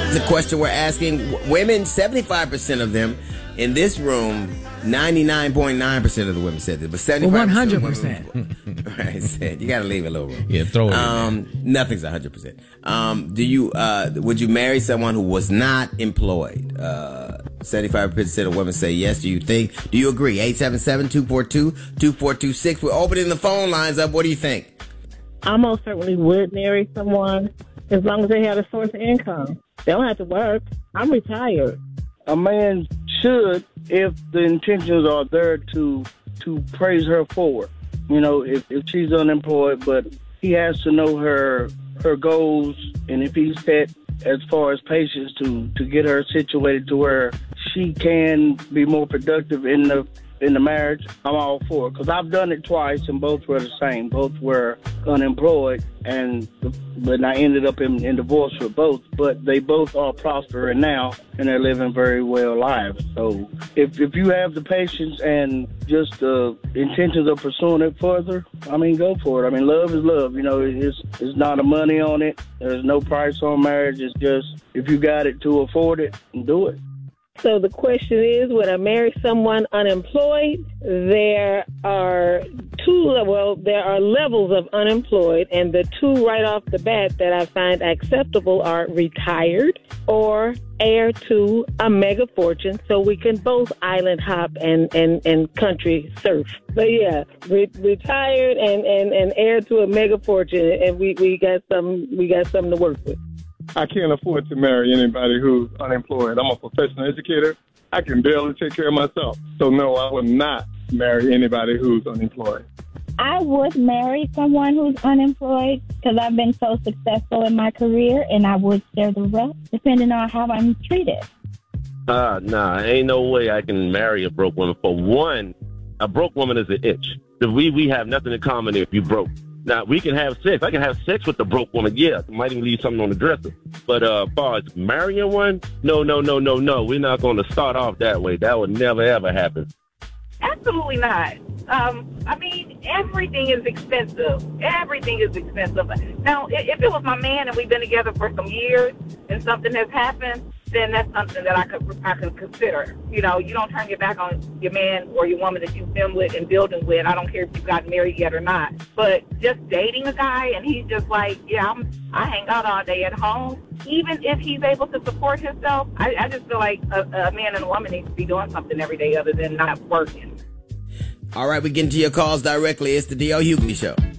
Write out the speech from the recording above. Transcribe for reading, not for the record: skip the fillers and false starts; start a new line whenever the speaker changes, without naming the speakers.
It's a question we're asking women. 75% of them in this room. 99.9% of the women said this, but
100%.
Right, said you got to leave a little room.
Yeah, throw it in.
Nothing's 100%. Would you marry someone who was not employed? 75% of women say yes. Do you agree? 877-242-2426. We're opening the phone lines up. What do you think?
I most certainly would marry someone as long as they had a source of income. They don't have to work. I'm retired.
A man should, if the intentions are there, to praise her forward. You know, if she's unemployed, but he has to know her goals, and if he's set as far as patience to get her situated to where she can be more productive in the marriage, I'm all for it. Because I've done it twice, and both were the same. Both were unemployed, but I ended up in divorce with both. But they both are prospering now, and they're living very well lives. So if you have the patience and just the intentions of pursuing it further, I mean, go for it. I mean, love is love. You know, it's not a money on it. There's no price on marriage. It's just if you got it to afford it, do it.
So the question is, would I marry someone unemployed? There are levels of unemployed, and the two right off the bat that I find acceptable are retired or heir to a mega fortune, so we can both island hop and country surf. But yeah, retired and heir to a mega fortune, and we got something to work with.
I can't afford to marry anybody who's unemployed. I'm a professional educator. I can barely take care of myself. So no, I would not marry anybody who's unemployed.
I would marry someone who's unemployed because I've been so successful in my career, and I would share the rest depending on how I'm treated.
Nah, ain't no way I can marry a broke woman. For one, a broke woman is an itch. We have nothing in common if you broke. Now, we can have sex. I can have sex with the broke woman. Yeah, might even leave something on the dresser. But as far as marrying one, no. We're not going to start off that way. That would never, ever happen.
Absolutely not. I mean, everything is expensive. Everything is expensive. Now, if it was my man and we've been together for some years and something has happened, then that's something that I could consider. You know, you don't turn your back on your man or your woman that you've been with and building with. I don't care if you've gotten married yet or not. But just dating a guy and he's just like, yeah, I hang out all day at home. Even if he's able to support himself, I just feel like a man and a woman need to be doing something every day other than not working.
All right, we get into your calls directly. It's the D.L. Hughley Show.